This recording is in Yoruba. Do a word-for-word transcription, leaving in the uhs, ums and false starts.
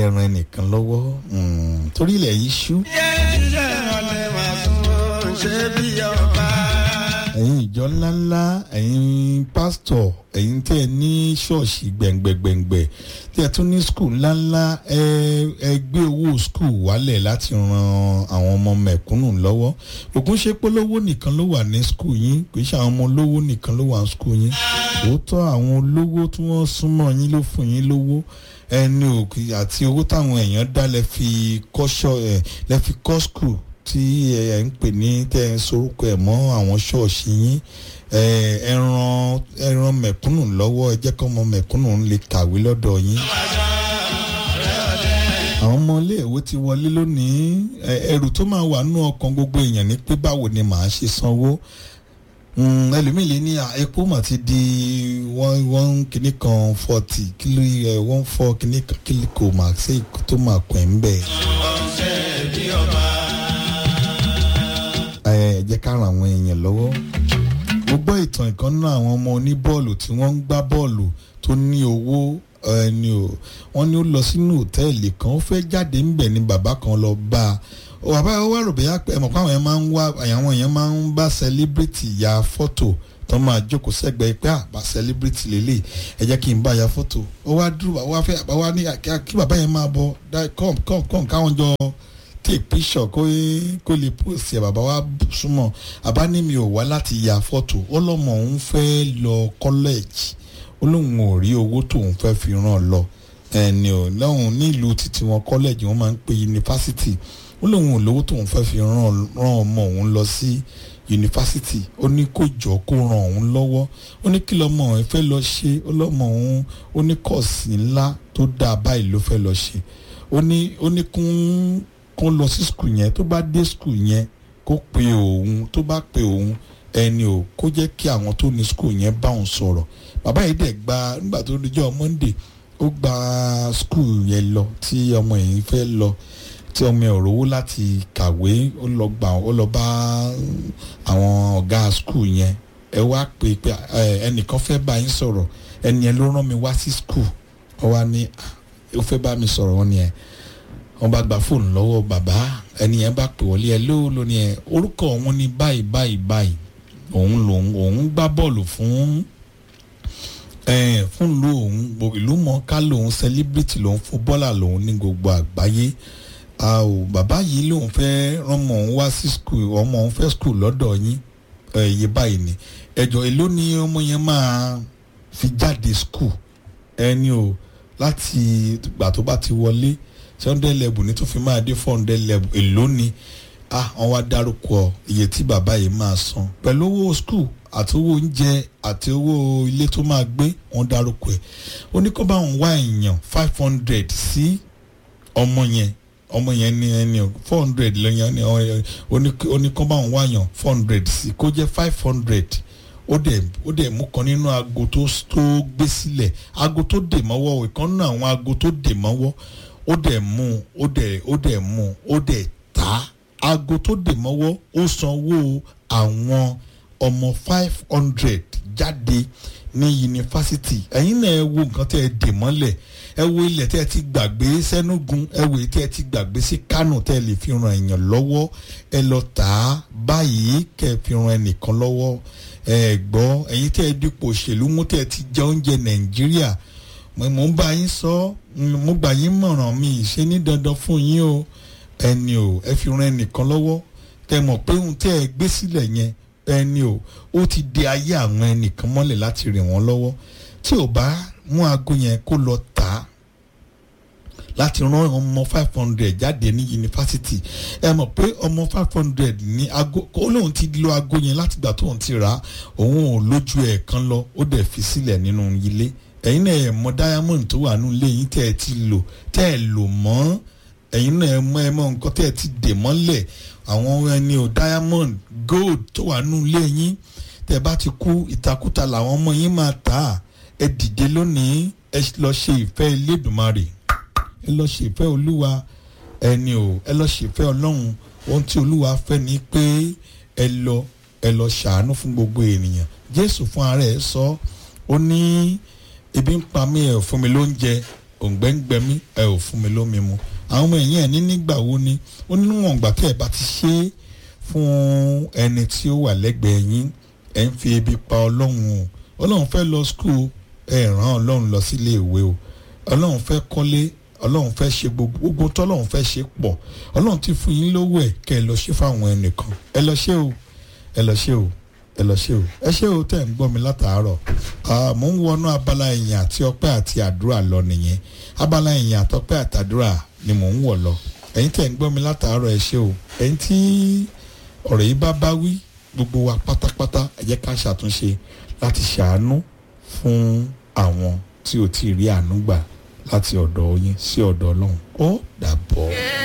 ẹran ẹnìkan lọ́wọ́ torí ilẹ̀ yìí ṣú. ẹ̀yin ìjọ ńláńlá ẹ̀yin pásítọ̀ ẹ̀yin tẹ́ ẹ ní ṣọ́ọ̀ṣì gbẹ̀ngbẹ̀gbẹ̀ngbẹ̀ tí ẹ tún ní skul ńláńlá ẹ ẹ gbé owó skul wálẹ̀ láti ran àwọn ọmọ mẹ̀kúnnù lọ́wọ́. ògùn ṣe pé olówó nìkan ló wà ní skul yín kì í ṣe àwọn ọmọ olówó nìkan ló wà ní skul yín. òótọ́ àwọn olówó tí wọ́n súnmọ́ yín ló fún yín lówó ẹni òkè àti owó táwọn èèyàn dá lẹ fi kọ́ṣọ́ ẹ lẹ fi kọ́ skul tí ẹ ń pè ní tẹ́ ẹ ń sorúkọ ẹ̀ mọ́ àwọn ṣọ́ọ̀ṣì yín ẹ ràn ẹ ràn mẹ̀kúnnù lọ́wọ́ ẹ jẹ́ kí ọmọ mẹ̀kúnnù lè kàwé lọ́dọ̀ yín. àwọn ọmọ iléèwé ti wọlé lónìí ẹrù tó máa wà nínú ọkàn gbogbo èèyàn ni pé báwo ni màá ṣe sanwó. ẹlòmíì lè ní epo mà ti di one one kìíní kan forty kìlú ẹ one four kìíní kan kìlú kò mà ṣe tó máa pẹ̀ ń bẹ̀. ẹ jẹ́ ká ran àwọn èèyàn lọ́wọ́. mo gbọ́ ìtàn ìkan náà àwọn ọmọ oníbọ́ọ̀lù tí wọ́n ń gbá bọ́ọ̀lù tó ní owó ẹni o wọ́n ní ó lọ sínú òtẹ́ẹ̀lì kan ó fẹ́ jáde ńbẹ̀ ni bàbá kan lọ bá a bàbá wa rò bẹ́yà pé ẹ̀mọ̀ pàwọn èèyàn máa ń wá àwọn èèyàn máa ń bá celebrity ya fọ́tò tó máa jókòó sẹ́gbẹ̀ẹ́ pé àbá celebrity lélẹ̀ ẹ jẹ́ kí n bá ya fọ́tò ó wá dúró wá fẹ́ àbá wa ní kí bàbá yẹn máa bọ̀ come come come káwọn jọ take picture kó kó lè post ẹ bàbá wa súnmọ́ àbá ní mi ò wá láti ya fọ́tò ó lọ́mọ òun fẹ́ lọ college ó lóun ò rí owó tóun fẹ́ fi ràn lọ ẹni ò lọ́hùn nílùú títí wọn college wọn máa ń pe yunifásitì ó lóun ò lówó tóun fẹ́ fi ràn ọmọ òun lọ sí yunifásitì ó ní kó jọ kó ràn òun lọ́wọ́ ó ní kí lọ́mọ òun fẹ́ lọ ṣe ó lọ́mọ òun ó ní kọ́ọ̀sì ńlá tó dáa báyìí ló fẹ́ lọ ṣe ó ní ó ní kún kó lọ sí skul yẹn tó bá dé skul yẹn kó pe òun tó bá pe òun ẹni ò kó jẹ́ kí àwọn tó ní skul yẹn bá òun sọ̀rọ̀ bàbá yìí dẹ̀ gba nígbà tó dijọ́ Monday ó gba skul yẹn lọ tí ọmọ yẹn fẹ́ lọ tí ọmọ ẹ̀ rówó láti kàwé ó lọ gbà ó lọ bá àwọn ọ̀gá skul yẹn ẹ wá pé pé ẹnìkan fẹ́ bá yín sọ̀rọ̀ ẹni yẹn ló rán mi wá sí skul ó wá ní ó fẹ́ bá mi sọ̀rọ̀ wọn ni ẹ wọ́n bá gba fóònù lọ́wọ́ bàbá ẹni yẹn bá pè wọlé ẹ lóòlò ni ẹ orúkọ òun ni báyìí báyìí báyìí òun lòun òun gbá bọ́ọ̀lù fún ẹ fún ìlú òun ìlú mọ̀ọ́ká lòun celebrity lòun fúbọ́là lòun ní gbogbo àgbáyé àwò bàbá yìí lòun fẹ́ ránmọ̀ òun wá sí skul ọmọ òun fẹ́ skul lọ́dọ̀ yín ẹ̀yẹ báyìí ni ẹ̀jọ̀ èló ni ọmọ yẹn máa fi jáde skul ẹni o láti ìgbà tó bá ti wọlé hundred level ní tó fi máa dé four hundred level èló ni ah wọ́n wá dárúkọ iye tí bàbá yìí máa san pẹ̀lú owó skul àti owó oúnjẹ àti owó ilé tó máa gbé wọ́n dárúkọ ẹ̀ ó ní kó bá wọn wá èèyàn five hundred sí ọmọ yẹn ọmọ yẹn ní ẹni four hundred lẹ́yìn ó ní kó bá wọn wá èèyàn four hundred sí kó jẹ́ five hundred ó dẹ̀ ó dẹ̀ mú kan nínú aago tó tó gbé sílẹ̀ aago tó dè mọ́wọ́ ìkan nínú àwọn aago tó dè mọ́wọ́ ó dẹ̀ mú ó dẹ̀ ó dẹ̀ mú ó dẹ̀ ta aago tó dè mọ́wọ́ ó sanwó àwọn ọmọ five hundred jáde ní yunifásitì ẹ̀yin náà ẹ wo nǹkan tẹ́ ẹ dè mọ́lẹ̀ ẹ wo ilẹ̀ tẹ́ ẹ ti gbàgbé sẹ́nugun ẹ wo tẹ́ ẹ ti gbàgbé sí Kánò tẹ́ ẹ lè fi ran èèyàn lọ́wọ́ ẹ lọ tà á báyìí kẹ́ ẹ fi ran ẹnìkan lọ́wọ́ ẹ gbọ́ ẹ̀yin tẹ́ ẹ dípò òṣèlú mú tẹ́ ẹ ti jẹ oúnjẹ Nàìjíríà mo ń bá yín sọ mo gbà yín mọ̀ràn mi ṣe ní dandan fún yín o ẹni o ẹ fi ran ẹnìkan lọ́wọ́ tẹ́ mọ̀ pé ohun tẹ́ ẹ gbé sílẹ̀ yẹn ẹni o ó ti di ayé àwọn ẹnìkan mọ́lẹ̀ láti rìn wọ́n lọ́wọ́ tí ò bá mú aago yẹn kó lọ tà á láti rán ọmọ five hundred jáde ní yunifásitì ẹ mọ̀ pé ọmọ five hundred ní aago ó lóun ti lo aago yẹn látìgbà tóun ti rà á òun ò lójú ẹ̀ kan lọ ó dẹ̀ fi sílẹ̀ nínú ilé ẹ̀yin náà ẹ̀ mọ̀ diamond tó wà nínú ilé yín tẹ́ ẹ ti lò tẹ́ ẹ lò mọ́ ẹ̀yin náà ẹ̀ mọ̀ ẹ̀ mọ̀ nǹkan tẹ́ ẹ ti dè mọ́lẹ̀ àwọn ẹni ò diamond gold tó wà nínú ilé yín tẹ́ ẹ bá ti kú ìtakùtà làwọn ọmọ yín máa tà á ẹ dìde lónìí ẹ lọ ṣe ìfẹ́ Elédùmarè ẹ lọ ṣe ìfẹ́ Olúwa ẹni ò ẹ lọ ṣe ìfẹ́ Ọlọ́run ohun tí Olúwa fẹ́ ni pé ẹ lọ ẹ lọ ṣàánú fún gbogbo ènìyàn Jésù fún ara ẹ̀ sọ ó ní ebi ń pa mí ẹ̀ fún mi lóúnjẹ òǹgbẹ ń gbẹ mí ẹ ò fún mi lómi mu àwọn ọmọ ẹ̀yìn ẹ̀ ní nígbà wo ni ó ní níwọ̀n ìgbà tẹ́ ẹ bá ti ṣe é fún ẹni tí ó wà lẹ́gbẹ̀ẹ́ yín ẹ̀ ń fi ebi pa ọlọ́run o ọlọ́run fẹ́ lọ skul ẹ̀ ràn ọlọ́run lọ sílé ìwé o ọlọ́run fẹ́ kọ́lé ọlọ́run fẹ́ ṣe gbogbo gbogbo tọ́lọ́run fẹ́ ṣe pọ̀ ọlọ́run ti fún yín lówó ẹ̀ kẹ́ ẹ lọ ṣe fáwọn ẹnìkan ẹ lọ ṣe o ẹ lọ ṣe o ẹ lọ ṣe o ẹ ṣe o tẹ́ ń gbọ́ mi látàárọ̀ mò ń wọnú abala ìyìn àti ọpẹ́ àti àdúrà lọ nìyẹn abala ìyìn àtọpẹ́ àtàdúrà ni mò ń wọ̀ lọ ẹ̀yin tẹ́ ń gbọ́ mi látàárọ̀ ẹ ṣe o ẹ̀yin tí ọ̀rọ̀ yìí bá bá wí gbogbo wa pátápátá ẹ jẹ́ ká ṣàtúnṣe láti ṣàánú fún àwọn tí ò tí ì rí àánú gbà láti ọ̀dọ̀ yín sí ọ̀dọ̀ Ọlọ́run ó dàbọ̀.